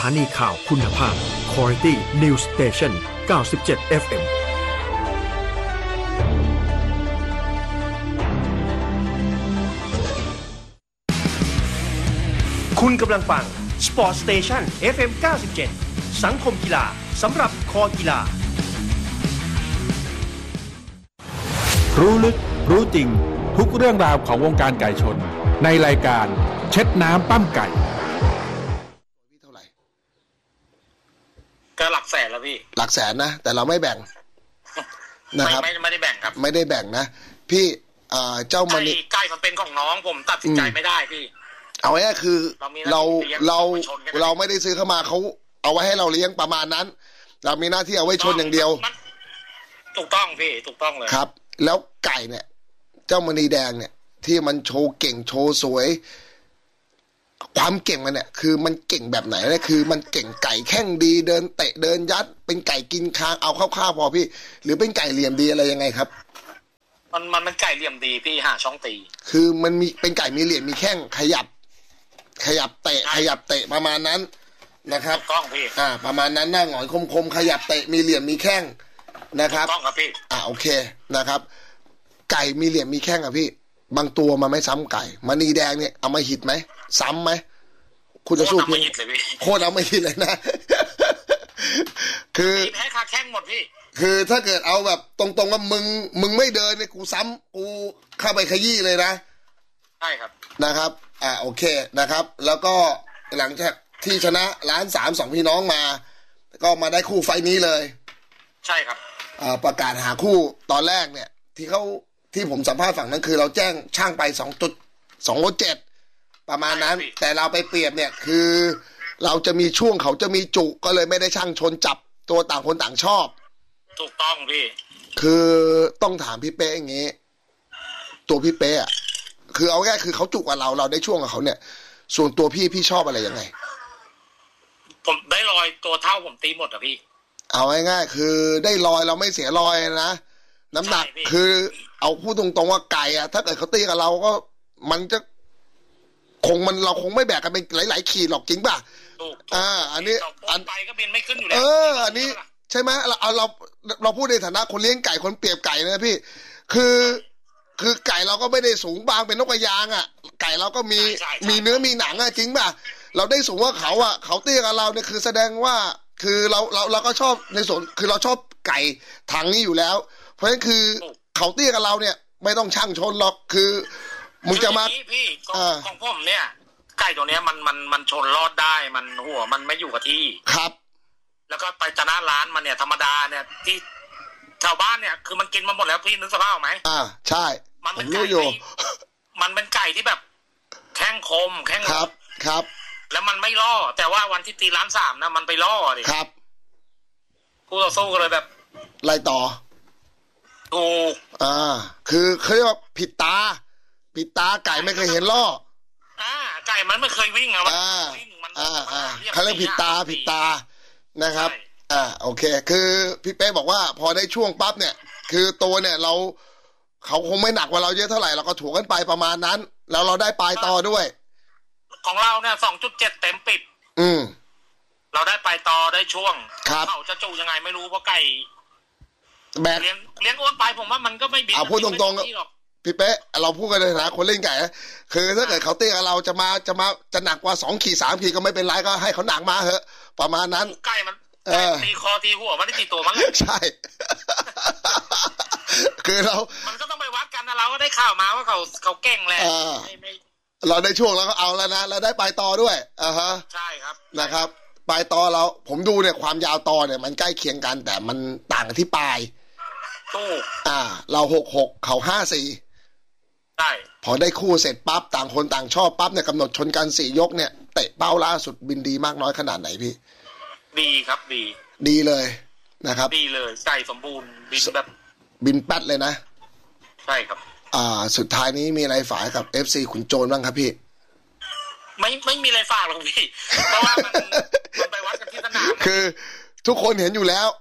านีข่าวคุณภาพ Quality News Station 97 FM คุณกำลังฟัง Sport Station FM 97 สังคมกีฬาสำหรับคอกีฬารู้ลึกรู้จริงทุกเรื่องราวของวงการไก่ชนในรายการเช็ดน้ำปั้มไก่เท่าไหร่ก็หลักแสนแล้วพี่หลักแสนนะแต่เราไม่แบ่งนะครับไม่ได้แบ่งครับไม่ได้แบ่งนะพี่เจ้ามันไก่มันเป็นของน้องผมตัดสินใจไม่ได้พี่เอาไว้คือเราไม่ได้ซื้อเข้ามาเขาเอาไว้ให้เราเลี้ยงประมาณนั้นเรามีหน้าที่เอาไว้ชนอย่างเดียวถูกต้องพี่ถูกต้องเลยครับแล้วไก่เนี่ยเจ้ามณีแดงเนี่ยที่มันโชว์เก่งโชว์สวยความเก่งมันเนี่ยคือมันเก่งแบบไหนเนี่ยคือมันเก่งไก่แข้งดีเดินเตะเดินยัดเป็นไก่กินคางเอาคร่าวๆพอพี่หรือเป็นไก่เหลี่ยมดีอะไรยังไงครับมันเป็นไก่เหลี่ยมดีพี่หาช่องตีคือมันมีเป็นไก่มีเหลี่ยมมีแข้งขยับเตะประมาณนั้นนะครับกล้องพี่ประมาณนั้นหน้าหงอยคมๆขยับเตะมีเหลี่ยมมีแข้งนะครับกล้องครับพี่โอเคนะครับไก่มีเหลี่ยมมีแข้งอ่ะพี่บางตัวมันไม่ซ้ำไก่มณีแดงเนี่ยเอามาหิดไหมซ้ำไหมคุณจะสู้พี่โคตรเอาไม่หิดเลยนะคือแพ้ขาแข้งหมดพี่คือถ้าเกิดเอาแบบตรงๆว่ามึงไม่เดินเนี่ยกูซ้ำกูเข้าไปขยี้เลยนะใช่ครับนะครับโอเคนะครับแล้วก็หลังจากที่ชนะ1,300,000พี่น้องมาก็มาได้คู่ไฟนี้เลยใช่ครับประกาศหาคู่ตอนแรกเนี่ยที่ผมสัมภาษณ์ฝั่งนั้นคือเราแจ้งช่างไป2.7ประมาณนั้นแต่เราไปเปรียบเนี่ยคือเราจะมีช่วงเขาจะมีจุก็เลยไม่ได้ช่างชนจับตัวต่างคนต่างชอบถูกต้องพี่คือต้องถามพี่เป๊ะอย่างงี้ตัวพี่เป๊ะคือเอาง่ายคือเขาจุกกับเราได้ช่วงกับเขาเนี่ยส่วนตัวพี่ชอบอะไรยังไงผมได้รอยตัวเท่าผมตีหมดอ่ะพี่เอาง่ายๆคือได้รอยเราไม่เสียรอยนะน้ำหนักคือเอาพูดตรงๆว่าไก่ถ้าเกิดเขาตีกับเราก็มันจะเราคงไม่แบกกันเป็นหลายๆขีดหรอกจริงป่ะอันนี้ไปก็บินไม่ขึ้นอยู่แล้วอันนี้ใช่ไหมเราพูดในฐานะคนเลี้ยงไก่คนเปรียบไก่นะพี่คือไก่เราก็ไม่ได้สูงบางเป็นนกกระยางไก่เราก็มีเนื้อมีหนังจริงป่ะเราได้สูงว่าเขาเตี้ยกับเราเนี่ยคือแสดงว่าคือเราก็ชอบในส่วนคือเราชอบไก่ทางนี้อยู่แล้วเพราะฉะนั้นคือเขาเตี้ยกับเราเนี่ยไม่ต้องช่างชนหรอกคือมึงจะมาพี่ของผมเนี่ยไก่ตัวเนี้ยมันชนรอดได้มันหัวมันไม่อยู่กับที่ครับแล้วก็ไปชนะร้านมันเนี่ยธรรมดาเนี่ยที่ชาวบ้านเนี่ยคือมันกินมาหมดแล้วพี่นึกสภาพออกไหมใช่มันเป็นไก่ที่มันเป็นไก่ที่แบบแข้งคมแข้งครับแล้วมันไม่ล่อแต่ว่าวันที่ตี1,300,000นะมันไปล่อดิครับคู่ต่อสู้กันเลยแบบไล่ต่อถูกคือเขาเรียกว่าผิดตาไก่ไม่เคยเห็นล่อไก่มันไม่เคยวิ่งวิ่งมันเขาเรียกผิดตานะครับโอเคคือพี่เป๊ะบอกว่าพอได้ช่วงปั๊บเนี่ยคือตัวเนี่ยเขาคงไม่หนักกว่าเราเยอะเท่าไหร่เราก็ถูกกันไปประมาณนั้นแล้วเราได้ปลายต่อด้วยของเราเนี่ย 2.7 เต็มปิดเราได้ปลายต่อได้ช่วงเขาจะจูยังไงไม่รู้เพราะไก่แบกเลี้ยงอ้วนไปผมว่ามันก็ไม่บินพูดตรงๆพี่เป๊ะเราพูดกันเลยนะคนเล่นไก่คือถ้าเกิดเขาเตี้ยเราจะหนักกว่า2 ขีด 3 ขีดก็ไม่เป็นไรก็ให้เขาหนักมาเหอะประมาณนั้นไก่มันตีคอตีหัวมันได้ตีตัวมั้งใช่คือมันก็ต้องไปวัดกันนะเราก็ได้ข่าวมาว่าเขาเก่งแหละเราได้ช่วงแล้วก็เอาแล้วนะเราได้ปลายต่อด้วยใช่ครับนะครับปลายต่อเราผมดูเนี่ยความยาวต่อเนี่ยมันใกล้เคียงกันแต่มันต่างกันที่ปลายเรา66เขา54 ใช่พอได้คู่เสร็จปั๊บต่างคนต่างชอบปั๊บเนี่ยกำหนดชนกัน4 ยกเนี่ยเตะเป้าล่าสุดบินดีมากน้อยขนาดไหนพี่ดีครับดีเลยนะครับดีเลยไก่สมบูรณ์บินแป๊ดเลยนะใช่ครับสุดท้ายนี้มีอะไรฝากกับ FC ขุนโจรบ้างครับพี่ไม่มีอะไรฝากหรอกพี่เพราะว่ามันไปวัดกันที่สนามคือทุกคนเห็นอยู่แล้ว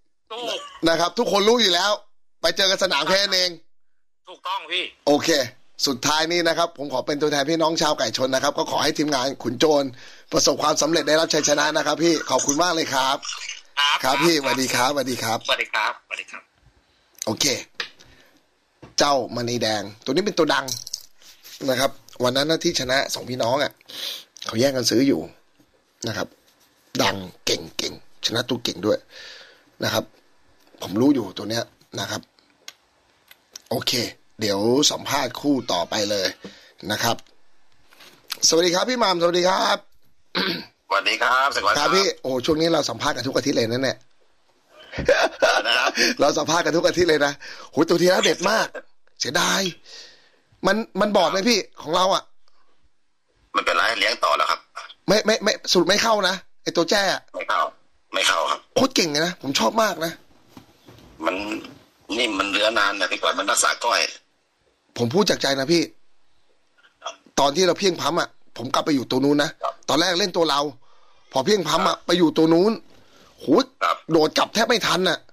นะครับทุกคนรู้อยู่แล้วไปเจอกันสนามแค่นั้นเองถูกต้องพี่โอเคสุดท้ายนี้นะครับผมขอเป็นตัวแทนพี่น้องชาวไก่ชนนะครับก็ขอให้ทีมงานขุนโจรประสบความสำเร็จได้รับชัยชนะนะครับพี่ขอบคุณมากเลยครับครับพี่สวัสดีครับสวัสดีครับสวัสดีครับสวัสดีครับโอเคเจ้ามณีแดงตัวนี้เป็นตัวดังนะครับวันนั้นที่ชนะ2พี่น้องอ่ะเขาแย่งกันซื้ออยู่นะครับดังเก่งชนะตัวเก่งด้วยนะครับผมรู้อยู่ตัวเนี้ยนะครับโอเคเดี๋ยวสัมภาษณ์คู่ต่อไปเลยนะครับสวัสดีครับพี่หม่ำสวัสดีครับสวัสดีครับสวัสดีครับพี่โอ้ช่วงนี้เราสัมภาษณ์กันทุกอาทิตย์เลยนั่นแหละนะครับเราสัมภาษณ์กันทุกอาทิตย์เลยนะโหตัวที่แล้วเด็ดมากเสียดายมันบอดไหมพี่ของเราอ่ะมันเป็นไรเลี้ยงต่อแล้วครับไม่สุดไม่เข้านะไอตัวแจ้ไม่เข้าครับโคตรเก่งเลยนะผมชอบมากนะมันเรือนานนะพี่ก่อนมันรักษาก้อยผมพูดจากใจนะพี่ตอนที่เราเพียงพัมอ่ะผมกลับไปอยู่ตัวนู้นนะตอนแรกเล่นตัวเราพอเพียงพัมอ่ะไปอยู่ตัวนู้นโหโดดกลับแทบไม่ทันอ่ะ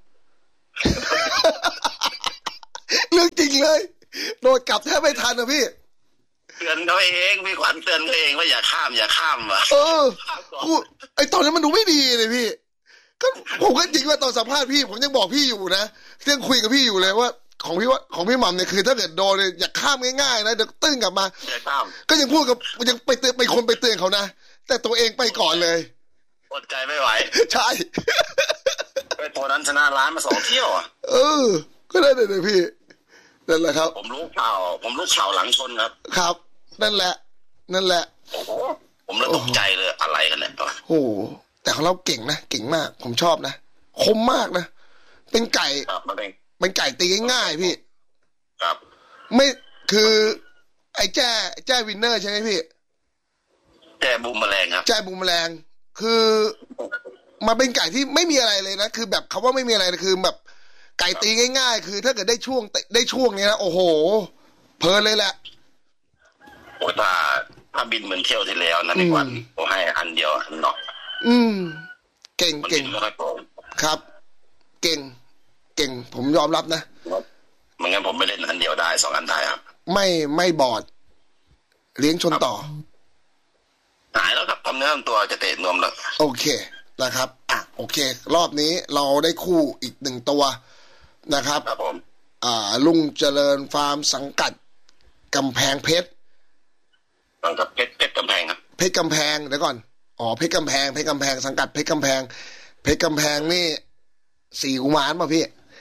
เรื่องจริงเลยโดดกลับแทบไม่ทันนะพี่เตือนเขาเองพี่ขวัญเตือนเขาเองว่าอย่าข้ามว่ะไอตอนนั้นมันดูไม่ดีเลยพี่ก็ผมก็จริงว่าตอนสัมภาษณ์พี่ผมยังบอกพี่อยู่นะยังคุยกับพี่อยู่เลยว่าของพี่หม่ำเนี่ยคือถ้าเกิดโดนเนี่ยอย่าข้ามง่ายๆนะเดี๋ยวตึ้งกลับมาก็ยังพูดกับยังไปเตือนไปคนไปเตือนเขานะแต่ตัวเองไปก่อนเลยอดใจไม่ไหวใช่ไปตัวนั้นชนะร้านมา2 เที่ยวอ่ะก็ได้เลยพี่นั่นแหละครับผมรู้ข่าวหลังชนครับนั่นแหละโอ้โหผมเลยตกใจเลยอะไรกันเนี่ยโอ้แต่ของเราเก่งนะเก่งมากผมชอบนะคมมากนะเป็นไก่เป็นไก่ตีง่ายๆพี่ครับไม่คือไอ้แจ้วินเนอร์ใช่ไหมพี่แจ้บูมแมลงครับแจ้บูมแมลงคือมาเป็นไก่ที่ไม่มีอะไรเลยนะคือแบบคำว่าไม่มีอะไรคือแบบไก่ตีง่ายๆคือถ้าเกิดได้ช่วงนี้นะโอ้โหเพลินเลยแหละโอ้ถ้าบินเหมือนเที่ยวที่แล้วนะพี่วันผมให้อันเดียวเนาะเก่งครับเก่งผมยอมรับนะไม่งั้นผมไม่เล่นอันเดียวได้2 อันได้ครับไม่บอดเลี้ยงชนต่อหายแล้วครับทำเนื้อตัวจะเตะนวมแล้วโอเคนะครับโอเครอบนี้เราได้คู่อีก1ตัวนะครับครับผมลุงเจริญฟาร์มสังกัดกำแพงเพชรสังกัดเพชรกำแพงครับเพชรกำแพงเดี๋ยวก่อนเพชรกำแพงสังกัดเพชรกำแพงนี่4 กุมารป่ะพี่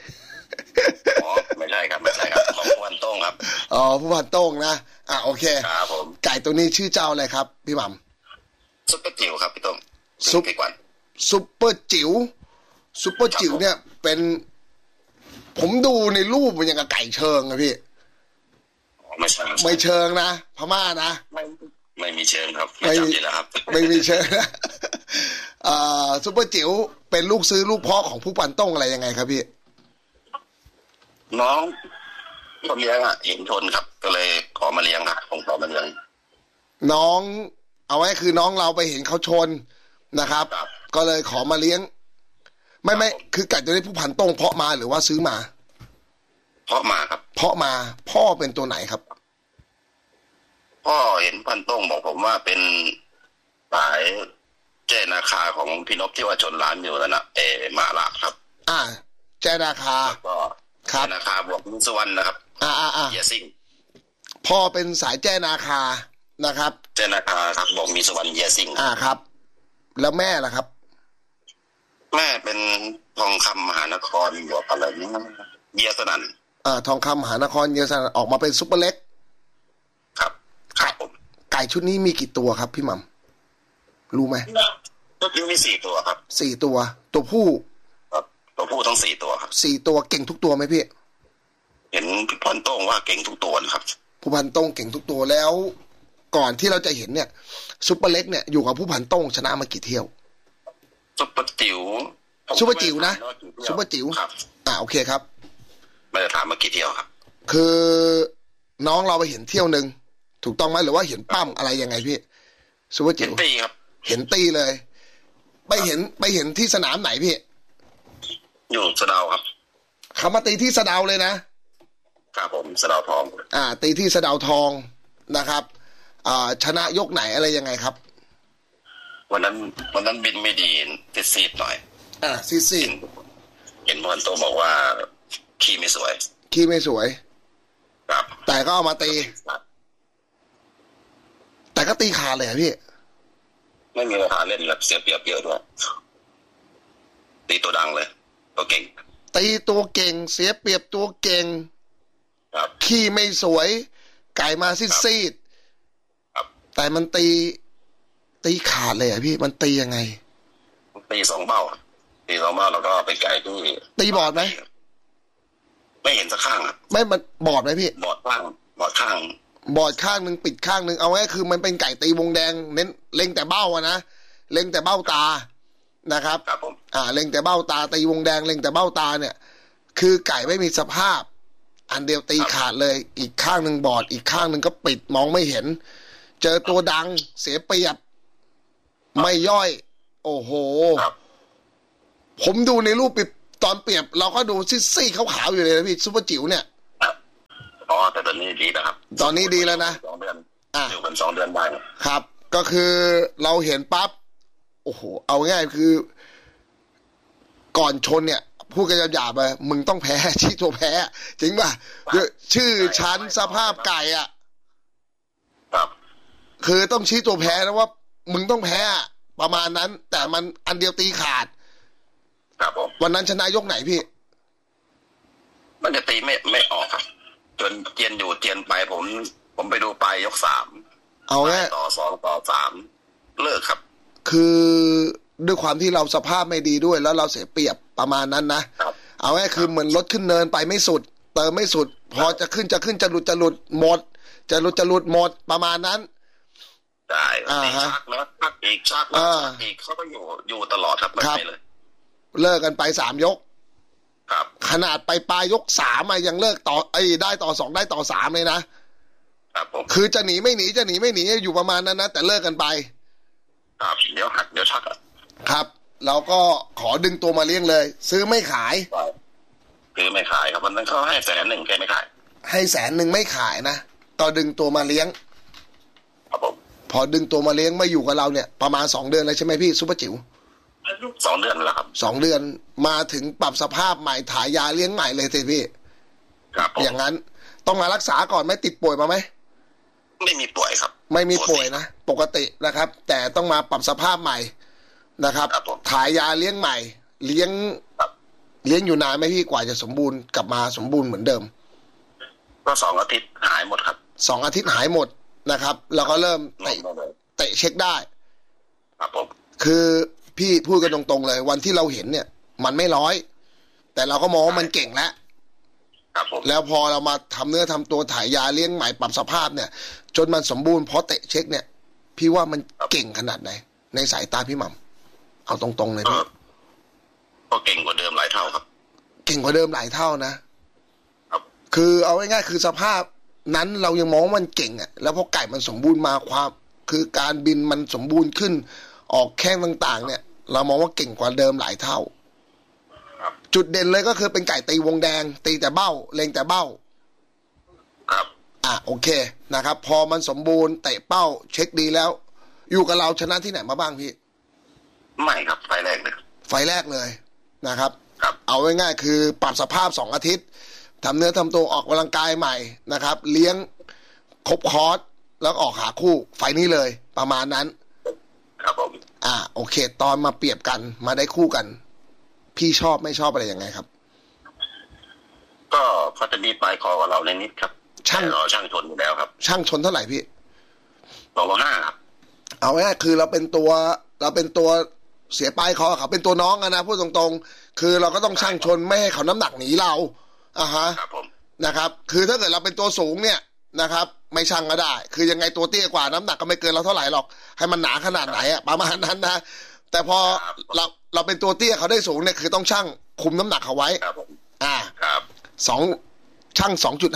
ไม่ใช่ครับของผู้พันโต้งครับผู้พันโต้งนะโอเคครับผมไก่ตัวนี้ชื่อเจ้าอะไรครับพี่หม่ำซุปเปอร์จิ๋วครับพี่ต้มซุปเปอร์จิ๋วเนี่ยเป็นผมดูในรูปมันยังกับไก่เชิงนะพี่ไม่เชิงนะพม่านะไม่มีเชิงครับไม่จับดีแล้วครับไม่มีเชิงนะซุปเปอร์จิ๋วเป็นลูกซื้อลูกพ่อของผู้พันโต้งอะไรยังไงครับพี่น้องเขาเลี้ยงเห็นชนครับก็เลยขอมาเลี้ยงครับผมขอมาเลี้ยงน้องเอาไว้คือน้องเราไปเห็นเขาชนนะครับก็เลยขอมาเลี้ยงไม่คือไก่ตัวนี้ผู้พันโต้งเพาะมาหรือว่าซื้อมาเพาะมาครับเพาะมาพ่อเป็นตัวไหนครับพ่อเห็นพันโต้งบอกผมว่าเป็นสายแจ้นาคาของพี่นพที่ว่าชนร้านอยู่แล้วนะมาละครับแจ้นาคาครับนาคาบวกมุสวรรณนะครับเยซิ่งพ่อเป็นสายแจ้นาคานะครับแจ้นาคาครับบอกมีสวรรณเยซิ่งครับแล้วแม่ล่ะครับแม่เป็นทองคำมหานครบวกอะไรนี้เยสนันทองคำมหานครเยสนันออกมาเป็นซุปเปอร์เล็กครับไก่ชุดนี้มีกี่ตัวครับพี่หม่ำรู้ไหมชุดนี้มี4 ตัวครับ 4 ตัวผู้ตัวผู้ทั้ง4 ตัวครับ 4 ตัวเก่งทุกตัวไหมพี่เห็นพี่พันโต้งว่าเก่งทุกตัวนะครับผู้พันโต้งเก่งทุกตัวแล้วก่อนที่เราจะเห็นเนี่ยซุปเปอร์เล็กเนี่ยอยู่กับผู้พันโต้งชนะมากี่เที่ยวซุปเปอร์จิ๋วนะซุปเปอร์จิ๋วครับโอเคครับไม่ได้ถามมากี่เที่ยวครับคือน้องเราไปเห็นเที่ยวนึงถูกต้องไหมหรือว่าเห็นปั้มอะไรยังไงพี่ซุปเปอร์จิ๋วเห็นตีเลยไปเห็นที่สนามไหนพี่อยู่สะดาวครับเขามาตีที่สะดาวเลยนะครับผมสะเดาทองตีที่สะเดาทองนะครับชนะยกไหนอะไรยังไงครับวันนั้นบินไม่ดีซีดหน่อยซีดเห็นพันโตบอกว่าขี่ไม่สวยครับแต่ก็เอามาตีแต่ก็ตีขาดเลยพี่ไม่มีปัญหาเล่นแบบเสียเปรียบเยอะด้วยตีตัวดังเลยตัวเก่งตีตัวเก่งเสียเปรียบตัวเก่งครับขี้ไม่สวยไก่มาซีดแต่มันตีขาดเลยพี่มันตียังไงตี2 เบ้าแล้วก็เป็นไก่ที่ตีบอดไหมไม่เห็นสักข้างไม่มันบอดไหมพี่บอดข้างบอดข้างนึงปิดข้างนึงเอาไว้คือมันเป็นไก่ตีวงแดงเน้นเล็งแต่เบ้านะเล็งแต่เบ้าตานะครับครับผมเล็งแต่เบ้าตาตีวงแดงเล็งแต่เบ้าตาเนี่ยคือไก่ไม่มีสภาพอันเดียวตีขาดเลยอีกข้างนึงบอดอีกข้างนึงก็ปิดมองไม่เห็นเจอตัวดังเสียเปรียบไม่ย่อยโอ้โหผมดูในรูปตอนเปรียบเราก็ดูซี่ๆขาวๆอยู่เลยนะพี่ซุปเปอร์จิ๋วเนี่ยแต่ตอนนี้ดีนะครับตอนนี้ดีแล้วนะ 2 เดือนอยู่กัน2 เดือนได้ครับก็คือเราเห็นปั๊บโอ้โหเอาง่ายคือก่อนชนเนี่ยพูดกันหยาบๆไปมึงต้องแพ้ชี้ตัวแพ้จริงป่ะชื่อชั้นสภาพไก่ครับคือต้องชี้ตัวแพ้นะว่ามึงต้องแพ้ประมาณนั้นแต่มันอันเดียวตีขาดครับผมวันนั้นชนะยกไหนพี่มันจะตีไม่ออกครับจนเจียนไปผมไปดูปลายยก3 เอาแค่ต่อ2ต่อ3เลิกครับคือด้วยความที่เราสภาพไม่ดีด้วยแล้วเราเสียเปรียบประมาณนั้นนะเอาแค่คือเหมือนรถขึ้นเนินไปไม่สุดเติมไม่สุดพอจะขึ้นจะหลุดหมดจะหลุดหมดประมาณนั้นได้ชักแล้วชักอีกเขาก็อยู่ตลอดครับไม่ไปเลยเลิกกันไป3 ยกครับขนาดไปปลายยก3ยังเลิกต่อได้ต่อ2ได้ต่อ3เลยนะครับผมคือจะหนีไม่หนีอยู่ประมาณนั้นนะแต่เลิกกันไปครับเดี๋ยวหักเดี๋ยวชักครับเราก็ขอดึงตัวมาเลี้ยงเลยซื้อไม่ขายคือไม่ขายครับวันนั้นเขาให้100,000แกไม่ขายให้100,000ไม่ขายนะก็ดึงตัวมาเลี้ยงครับผมพอดึงตัวมาเลี้ยงมาอยู่กับเราเนี่ยประมาณ2 เดือนเลยใช่ไหมพี่ซุปเปอร์จิ๋ว 2 เดือนแล้วครับ 2 เดือนมาถึงปรับสภาพใหม่ถ่ายยาเลี้ยงใหม่เลยสิพี่ครับอย่างนั้นต้องมารักษาก่อนไหมติดป่วยมาไหมไม่มีป่วยครับไม่มีป่วยนะปกตินะครับแต่ต้องมาปรับสภาพใหม่นะครับถ่ายยาเลี้ยงใหม่เลี้ยงอยู่นานไหมพี่กว่าจะสมบูรณ์กลับมาสมบูรณ์เหมือนเดิมก็2 อาทิตย์หายหมดครับ 2 อาทิตย์หายหมดนะครับแล้วก็เริ่มเตะเช็คได้ครับผมคือพี่พูดกันตรงๆเลยวันที่เราเห็นเนี่ยมันไม่100แต่เราก็มองว่ามันเก่งแล้วแล้วพอเรามาทำเนื้อทำตัวถ่ายยาเลี้ยงใหม่ปรับสภาพเนี่ยจนมันสมบูรณ์พอเตะเช็คเนี่ยพี่ว่ามันเก่งขนาดไหนในสายตาพี่หม่ำเอาตรงๆเลยพี่ก็เก่งกว่าเดิมหลายเท่าครับเก่งกว่าเดิมหลายเท่านะครับคือเอาง่ายๆคือสภาพนั้นเรายังมองว่ามันเก่งแล้วพอไก่มันสมบูรณ์มาความคือการบินมันสมบูรณ์ขึ้นออกแข้งต่างๆเนี่ยเรามองว่าเก่งกว่าเดิมหลายเท่าจุดเด่นเลยก็คือเป็นไก่ตีวงแดงตีแต่เบ้าเล็งแต่เบ้าครับโอเคนะครับพอมันสมบูรณ์เตะเป้าเช็คดีแล้วอยู่กับเราชนะที่ไหนมาบ้างพี่ไม่ครับไฟแรกเลยนะครับเอาง่ายๆคือปรับสภาพ2 อาทิตย์ทำเนื้อทำตัวออกกำลังกายใหม่นะครับเลี้ยงครบคอร์สแล้วออกหาคู่ไฟนี้เลยประมาณนั้นครับผมโอเคตอนมาเปรียบกันมาได้คู่กันพี่ชอบไม่ชอบอะไรยังไงครับก็เขาจะมีปลายคอกับเราในนิดครับช่างชนอยู่แล้วครับช่างชนเท่าไหร่พี่ 205ครับเอาง่ายคือเราเป็นตัวเสียปลายคอเขาเป็นตัวน้องนะพูดตรงๆคือเราก็ต้องช่างชนไม่ให้เขาน้ำหนักหนีเราครับผมนะครับคือถ้าเกิดเราเป็นตัวสูงเนี่ยนะครับไม่ช่างก็ได้คือยังไงตัวเตี้ยกว่าน้ำหนักก็ไม่เกินเราเท่าไหร่หรอกให้มันหนาขนาดไหนประมาณนั้นนะแต่พอเราเป็นตัวเตี้ยเขาได้สูงเนี่ยคือต้องช่างคุมน้ำหนักเขาไว้ครับผมครับช่าง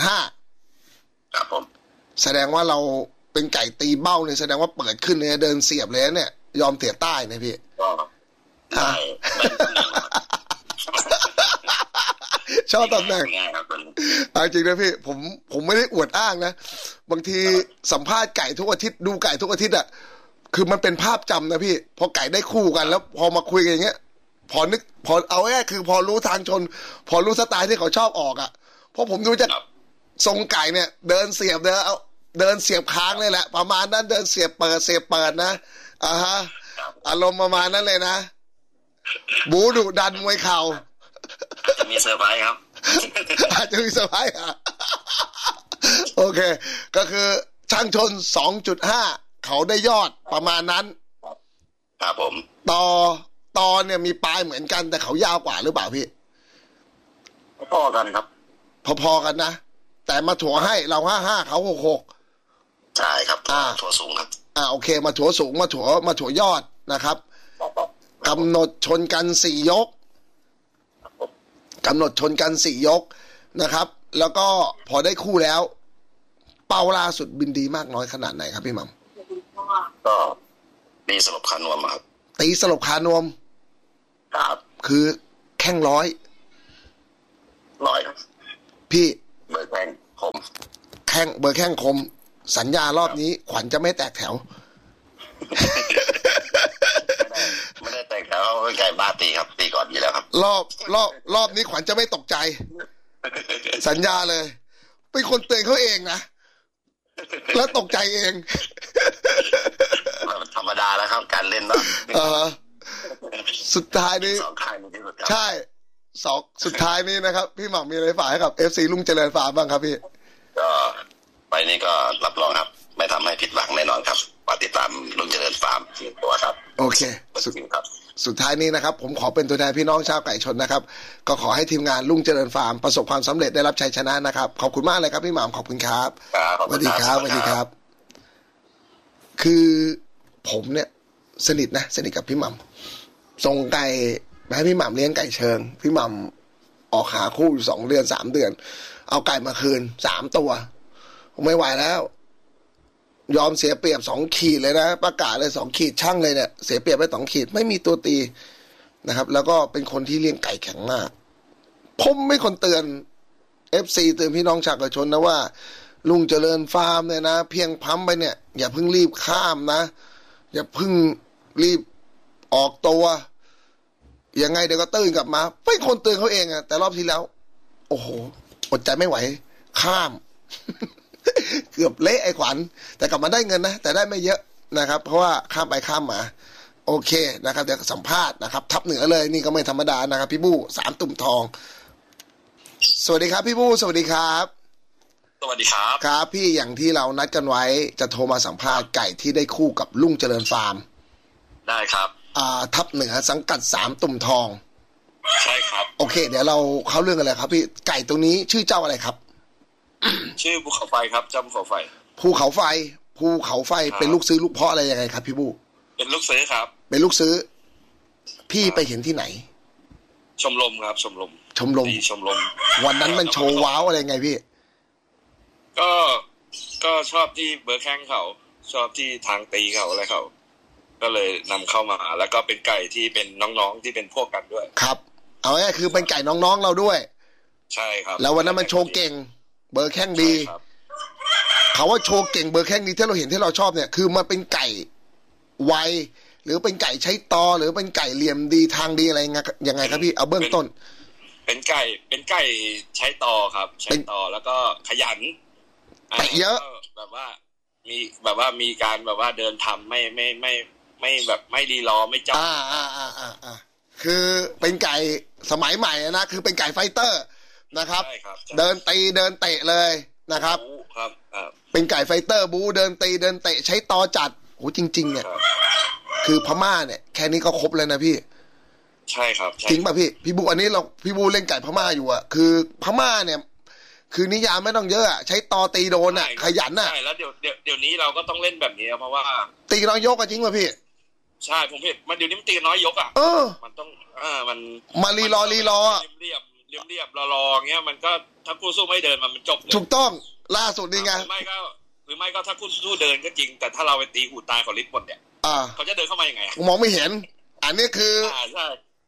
2.5 ครับผมแสดงว่าเราเป็นไก่ตีเบ้าเนี่ยแสดงว่าเปิดขึ้นเนี่ยเดินเสียบเลยเนี่ยยอมเสียใต้นะพี่ใช่ชอบตำแหน่งง่ายครับจริงนะพี่ผมไม่ได้อวดอ้างนะบางทีสัมภาษณ์ไก่ทุกอาทิตย์ดูไก่ทุกอาทิตย์อ่ะคือมันเป็นภาพจำนะพี่พอไก่ได้คู่กันแล้วพอมาคุยกันอย่างเงี้ยพอเอาง่ายคือพอรู้ทางชนพอรู้สไตล์ที่เขาชอบออกอ่ะเพราะผมดูจากทรงไก่เนี่ยเดินเสียบเดินเสียบค้างเลยแหละประมาณนั้นเดินเสียบเปิดนะฮะอารมณ์ประมาณนั้นเลยนะบูดุดันมวยเข่าจะมีเซอร์ไพรส์ครับอาจจะมีเซอร์ไพรส์โอเคก็คือช่างชน 2.5 เขาได้ยอดประมาณนั้นครับผมตอเนี่ยมีปลายเหมือนกันแต่เขายาวกว่าหรือเปล่าพี่พอกันครับพอกันนะแต่มาถั่วให้เรา55เขา66 ใช่ครับถั่วสูงครับโอเคมาถั่วสูงมาถั่วยอดนะครับกำหนดชนกัน4 ยกกำหนดชนกัน4 ยกนะครับแล้วก็พอได้คู่แล้วเป้าล่าสุดบินดีมากน้อยขนาดไหนครับพี่มัมก็ตีสลบคานวมครับตีสลบคานวมครับคือแข้งร้อยครับพี่เบอร์แข้งคมเบอร์แข้งคมสัญญารอบนี้ขวัญจะไม่แตกแถวไม่ได้แตกแถวไก่บ้าตีครับตีก่อนอยู่แล้วครับรอบนี้ขวัญจะไม่ตกใจสัญญาเลยเป็นคนเตือนเขาเองนะแล้วตกใจเองธรรมดาแล้วครับการเล่นเนาะสุดท้ายนี้ใช่สุดท้ายนี้นะครับพี่หม่ำมีอะไรฝากให้กับ FC ลุงเจริญฟาร์มบ้างครับพี่ก็ไปนี้ก็รับรองครับไม่ทำให้ผิดหวังแน่นอนครับฝากติดตามลุงเจริญฟาร์มตัวครับโอเคสุดท้ายนี้นะครับผมขอเป็นตัวแทนพี่น้องชาวไก่ชนนะครับก็ขอให้ทีมงานลุงเจริญฟาร์มประสบความสำเร็จได้รับชัยชนะนะครับขอบคุณมากเลยครับพี่หม่ำขอบคุณครับสวัสดีครับคือผมเนี่ยสนิทกับพี่หม่ำส่งไก่ให้พี่หม่ำเลี้ยงไก่เชิงพี่หม่ำออกหาคู่อยู่2 เดือน 3 เดือนเอาไก่มาคืน3 ตัวผมไม่ไหวแล้วยอมเสียเปรียบ2 ขีดเลยนะประกาศเลย2 ขีดช่างเลยเนี่ยเสียเปรียบไป2 ขีดไม่มีตัวตีนะครับแล้วก็เป็นคนที่เลี้ยงไก่แข็งมากผมไม่คนเตือน FC เตือนพี่น้องชาวไก่ชนนะว่าลุงเจริญฟาร์มเนี่ยนะเพียงพัมไปเนี่ยอย่าเพิ่งรีบข้ามนะอย่าเพิ่งรีบออกตัวยังไงเดี๋ยวก็ตื่นกลับมาเป็นคนเตือนเขาเองอะแต่รอบที่แล้วโอ้โหอดใจไม่ไหวข้าม เกือบเละไอ้ขวัญแต่กลับมาได้เงินนะแต่ได้ไม่เยอะนะครับเพราะว่าข้ามไปข้ามมาโอเคนะครับเดี๋ยวสัมภาษณ์นะครับทับเหนือเลยนี่ก็ไม่ธรรมดานะครับพี่บู้3 ตุ่มทองสวัสดีครับพี่บู้สวัสดีครับสวัสดีครับครับพี่อย่างที่เรานัดกันไว้จะโทรมาสัมภาษณ์ไก่ที่ได้คู่กับลุงเจริญฟาร์มได้ครับทับเหนือสังกัด3 ตุ่มทองใช่ครับโอเคเดี๋ยวเราเข้าเรื่องกันเลยครับพี่ไก่ตัวนี้ชื่อเจ้าอะไรครับชื่อภูเขาไฟครับเจ้าภูเขาไฟภูเขาไฟเป็นลูกซื้อลูกเพาะอะไรยังไงครับพี่บู้เป็นลูกซื้อครับเป็นลูกซื้อพี่ไปเห็นที่ไหนชมรมครับชมรมวันนั้นมันโชว์ว้าวอะไรไงพี่ก็ชอบที่เบอร์แข้งเขาชอบที่ทางตีเขาอะไรเขาก็เลยนำเข้ามาแล้วก็เป็นไก่ที่เป็นน้องๆที่เป็นพวกกันด้วยครับเอาง่ายคือเป็นไก่น้องๆเราด้วยใช่ครับแล้ววันนั้นมันโชว์เก่งเบอร์แข้งดีเขาว่าโชว์เก่งเบอร์แข้งดีที่เราเห็นที่เราชอบเนี่ยคือมันเป็นไก่ไวหรือเป็นไก่ใช้ตอหรือเป็นไก่เหลี่ยมดีทางดีอะไรยังไงครับพี่เอาเบื้องต้นเป็นไก่ใช้ตอครับใช้ตอแล้วก็ขยันแต่เยอะแบบว่ามีการแบบว่าเดินทำไม่แบบไม่รีรอไม่จ้องคือเป็นไก่สมัยใหม่นะคือเป็นไก่ไฟเตอร์นะครับเดินตีเดินเตะเลยนะครับเป็นไก่ไฟเตอร์บูเดินตีเดินเตะใช้ตอจัดโหจริงๆเนี่ยคือพม่าเนี่ยแค่นี้ก็ครบเลยนะพี่ใช่ครับจริงป่ะพี่บูอันนี้พี่บูเล่นไก่พม่าอยู่อ่ะคือพม่าเนี่ยคือนิยามไม่ต้องเยอะอ่ะใช้ตอตีโดนอ่ะขยันอ่ะใช่แล้วเดี๋ยวนี้เราก็ต้องเล่นแบบนี้เพราะว่าตีน้อยยกจริงป่ะพี่ใช่ผมเห็นมันเดี๋ยวนี้มันตีน้อยยกอ่ะมันต้องมันมารีรอเรียบรอเงี้ยมันก็ถ้าคู่สู้ไม่เดินมันจบเลยถูกต้องล่าสุดนี่ไงหรือไม่ก็ถ้าคู่สู้เดินก็จริงแต่ถ้าเราไปตีหูตายเขาลิฟต์หมดเนี่ยเขาจะเดินเข้ามายังไงมองไม่เห็นอันนี้คือ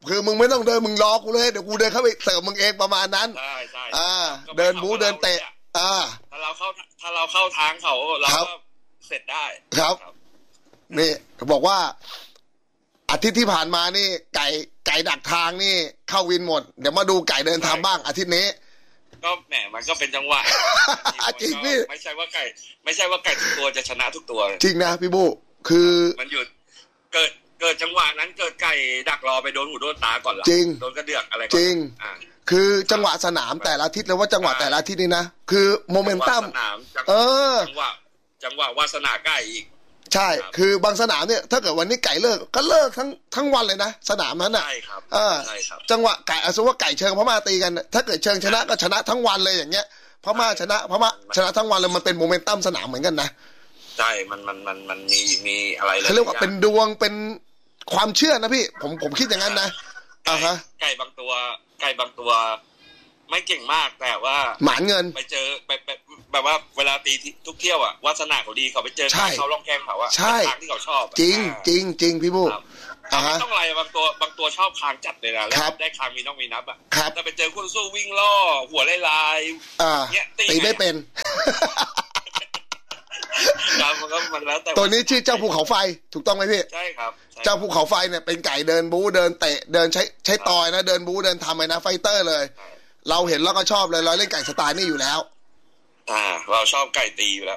คือมึงไม่ต้องเดินมึงรอกูเลยเดี๋ยวกูเดินเข้าไปเสิร์ฟมึงเองประมาณนั้นใช่เดินบู๊เดินเตะถ้าเราเข้าทางเขาเราก็เสร็จได้ครับนี่บอกว่าอาทิตย์ที่ผ่านมานี่ไก่ดักทางนี่เข้าวินหมดเดี๋ยวมาดูไก่เดินทางบ้างอาทิตย์นี้ก็แหมมันก็เป็นจังหวะจริงพี่ไม่ใช่ว่าไก่ทุกตัวจะชนะทุกตัวจริงนะพี่บูคือมันหยุดเกิดจังหวะนั้นเกิดไก่ดักรอไปโดนหูโดนตาก่อนละจริงโดนกระเดือกอะไรจริงคือจังหวะสนามแต่ละอาทิตย์แล้วว่าจังหวะแต่ละอาทิตย์นี่นะคือโมเมนตัมจังหวะวาสนาไก่อีกใช่คือบางสนามเนี่ยถ้าเกิดวันนี้ไก่เลิกก็เลิกทั้งวันเลยนะสนามนั้นอ่ะใช่ครับจังหวะไก่สมมติว่าไก่เชิงพม่าตีกันถ้าเกิดเชิงชนะก็ชนะทั้งวันเลยอย่างเงี้ยพม่าชนะทั้งวันเลยมันเป็นโมเมนตัมสนามเหมือนกันนะใช่มันมีอะไรเขาเรียกว่าเป็นดวงเป็นความเชื่อนะพี่ผมคิดอย่างนั้นนะไก่บางตัวไม่เก่งมากแต่ว่าหมานเงินไปเจอแบบว่าเวลาตีทุกเที่ยวอ่ะวาสนาเขาดีเขาไปเจอเขาลองแข่งเขาอ่ะใช่ทางที่เขาชอบจริงพี่บูไม่ต้องอะไรบางตัวชอบคางจัดเลยนะแล้วได้คางมีน้องมีนับอ่ะแต่ไปเจอคู่สู้วิ่งล่อหัวลายเนี่ยตีไม่เป็นมันแล้วแต่ตัวนี้ชื่อเจ้าภูเขาไฟถูกต้องไหมพี่ใช่ครับเจ้าภูเขาไฟเนี่ยเป็นไก่เดินบู๊เดินเตะเดินใช้ตอยนะเดินบู๊เดินทำไงนะไฟเตอร์เลยเราเห็นแล้วก็ชอบเลยเราเล่นไก่สไตล์นี่อยู่แล้วเราชอบไก่ตีอยู่แล้ว